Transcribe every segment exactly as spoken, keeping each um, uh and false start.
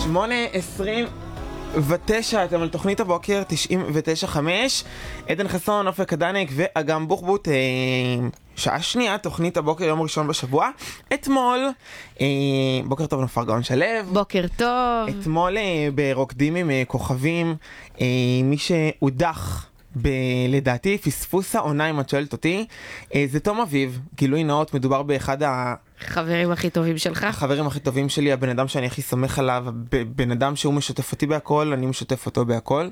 שמונה עשרים ותשע, אתם על תוכנית הבוקר תשעים ותשע חמש. עדן חסון, אופק הדנק ואגם בוחבוט. אה, שעה שנייה, תוכנית הבוקר יום ראשון בשבוע. אתמול, אה, בוקר טוב נופר גאון שלו. בוקר טוב. אתמול אה, ברוקדים עם אה, כוכבים, אה, מי שהודח ב- לדעתי פספוס העונה, אם את שואלת אותי, אה, זה תום אביב. גילוי נאות, מדובר באחד ה... חברים הכי טובים שלך. החברים הכי טובים שלי, הבן אדם שאני הכי סומך עליו, בן אדם שהוא משתף אותי בהכל, אני משתף אותו בהכל.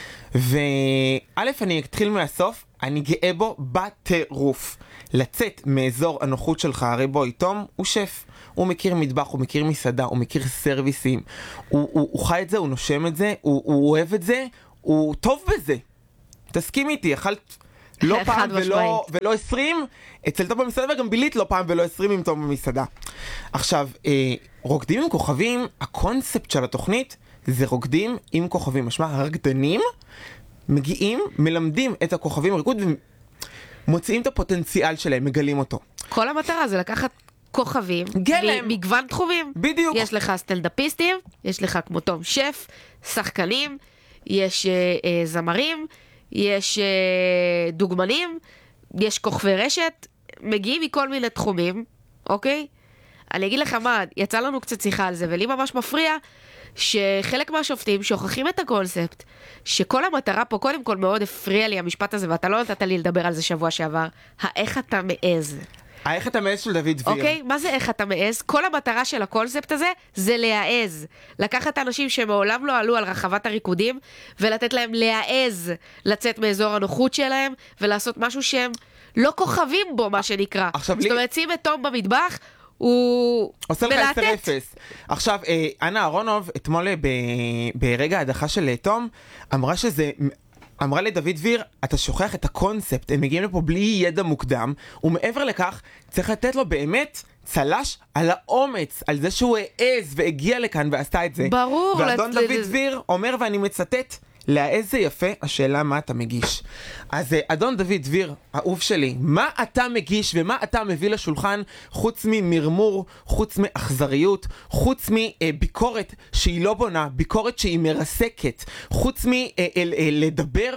וא', אני אתחיל מהסוף, אני גאה בו בטירוף. לצאת מאזור הנוחות שלך, הרי בואי, תום הוא שף. הוא מכיר מטבח, הוא מכיר מסעדה, הוא מכיר סרוויסים. הוא, הוא, הוא חי את זה, הוא נושם את זה, הוא, הוא אוהב את זה, הוא טוב בזה. תסכים איתי, אכלת... לא פעם ולא, ולא עשרים, אצל תום במסעדה, וגם בילית לא פעם ולא עשרים עם תום במסעדה. עכשיו, אה, רוקדים עם כוכבים, הקונספט של התוכנית זה רוקדים עם כוכבים. משמע, הרקדנים מגיעים, מלמדים את הכוכבים ריקוד ומוציאים את הפוטנציאל שלהם, מגלים אותו. כל המטרה זה לקחת כוכבים, גלם. מגוון תחומים. בדיוק. יש לך סטנדאפיסטים, יש לך כמו תום שף, שחקנים, יש אה, אה, זמרים, יש uh, דוגמנים, יש כוכבי רשת, מגיעים מכל מיני תחומים, אוקיי? אני אגיד לך מה, יצא לנו קצת שיחה על זה, ולי ממש מפריע שחלק מהשופטים שוכחים את הקונספט, שכל המטרה פה, קודם כל מאוד הפריע לי המשפט הזה, ואתה לא נתת לי לדבר על זה שבוע שעבר, האיך אתה מעז. האיך אתה מעז של דוד דביר. אוקיי, מה זה איך אתה מעז? כל המטרה של הקונספט הזה זה להעז. לקחת אנשים שמעולם לא עלו על רחבת הריקודים, ולתת להם להעז לצאת מאזור הנוחות שלהם, ולעשות משהו שהם לא כוכבים בו, מה שנקרא. זאת אומרת, שים את תום במטבח, הוא עושה לך עשר אפס. עכשיו, אנה אהרונוב, אתמול ברגע ההדחה של תום, אמרה שזה... אמרה לדוד דביר, אתה שוכח את הקונספט, הם מגיעים לפה בלי ידע מוקדם, ומעבר לכך, צריך לתת לו באמת צלש על האומץ, על זה שהוא העז והגיע לכאן ועשתה את זה. ברור. ואדון דוד דביר אומר, ואני מצטט, להעז זה יפה, השאלה מה אתה מגיש. אז אדון דוד דביר, האהוב שלי, מה אתה מגיש ומה אתה מביא לשולחן, חוץ ממרמור, חוץ מאכזריות, חוץ מביקורת שהיא לא בונה, ביקורת שהיא מרסקת, חוץ מלדבר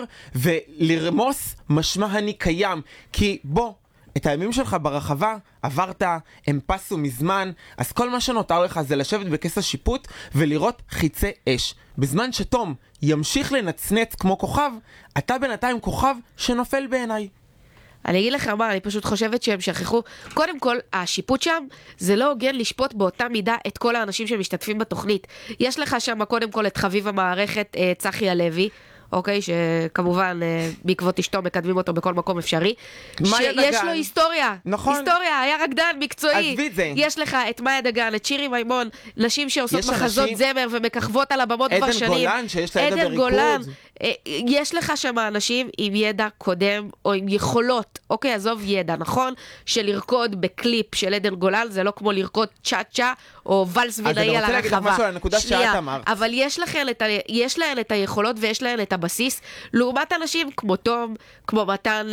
ולרמוס משמע אני קיים, כי בוא, את הימים שלך ברחבה עברת, הם פסו מזמן, אז כל מה שנותר לך זה לשבת בכס השיפוט ולראות חיצי אש. בזמן שתום ימשיך לנצנץ כמו כוכב, אתה בינתיים כוכב שנופל בעיניי. אני אגיד לך מה, אני פשוט חושבת שהם שכחו. קודם כל, השיפוט שם זה לא הוגן לשפוט באותה מידה את כל האנשים שמשתתפים בתוכנית. יש לך שם קודם כל את חביב המערכת, צחי הלוי, אוקיי, שכמובן בעקבות אשתו מקדמים אותו בכל מקום אפשרי. שיש לו היסטוריה. נכון. היסטוריה, היה רקדן מקצועי. עזבי זה. יש לך את מאיה דגן, את שירי מימון, נשים שעושות מחזות זמר ומככבות על הבמות כבר שנים. עדן גולן, שיש לה ידע בריקוד. גולן. יש לך שם אנשים עם ידע קודם, או עם יכולות, אוקיי, עזוב ידע, נכון? שלרקוד בקליפ של עדן גולן, זה לא כמו לרקוד צ'ה צ'ה, או ולס ונאי על הרחבה. אז אני רוצה להגיד לך משהו על הנקודה שאת אמרת. אבל יש לכן את ה... יש להן את היכולות ויש להן את הבסיס, לעומת אנשים כמו תום, כמו מתן...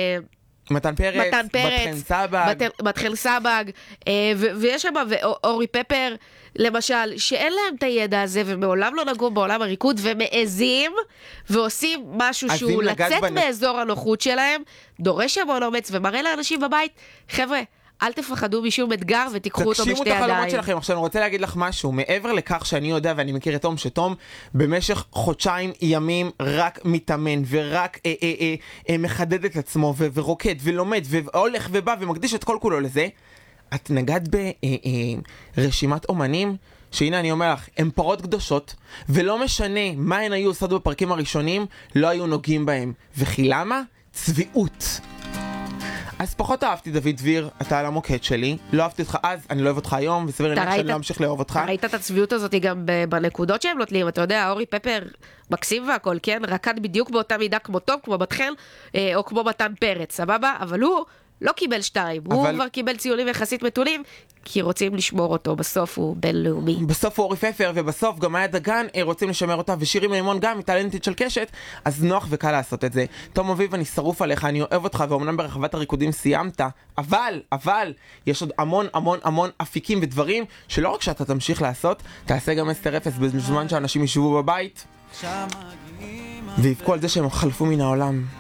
מתן פרץ, מתן פרץ, בת חן סבג, בת, בת חן סבג, ו- ויש שם, ואורי פפר, למשל, שאין להם את הידע הזה, ומעולם לא נגעו בעולם הריקוד, ומעזים, ועושים משהו שהוא לצאת בנ... מאזור הנוחות שלהם, דורש המון אומץ, ומראה לאנשים בבית, חבר'ה, אל תפחדו משום אתגר ותיקחו אותו בשתי ידיים. תגשימו את החלומות שלכם. עכשיו אני רוצה להגיד לך משהו, מעבר לכך שאני יודע ואני מכיר את תום, שתום במשך חודשיים ימים רק מתאמן ורק אה, אה, אה, אה, מחדד את עצמו ו- ורוקד ולומד והולך ובא ומקדיש את כל כולו לזה. את נגעת ברשימת אומנים שהנה אני אומר לך, הן פרות קדושות, ולא משנה מה הן היו עושות בפרקים הראשונים, לא היו נוגעים בהם. וכי למה? צביעות. אז פחות אהבתי דוד דביר, אתה על המוקד שלי, לא אהבתי אותך אז, אני לא אוהב אותך היום, וסביר לי שאני לא אמשיך לאהוב אותך. ראית את הצביעות הזאת גם בנקודות שהם נוטלים, אתה יודע, אורי פפר מקסים והכל, כן? רקד בדיוק באותה מידה כמו תום, כמו בת חן, או כמו מתן פרץ, סבבה? אבל הוא לא קיבל שתיים, אבל... הוא כבר קיבל ציונים יחסית מתונים, כי רוצים לשמור אותו, בסוף הוא בינלאומי. בסוף הוא אורי פפר, ובסוף גם היה דגן, רוצים לשמר אותה, ושירי מימון גם, היא טלנטית של קשת, אז נוח וקל לעשות את זה. תום אביב, אני שרוף עליך, אני אוהב אותך, ואומנם ברחבת הריקודים סיימת, אבל, אבל, יש עוד המון המון המון אפיקים ודברים, שלא רק שאתה תמשיך לעשות, תעשה גם עשר אפס בזמן שאנשים ישבו בבית, ויבכו על זה שהם חלפו מן העולם.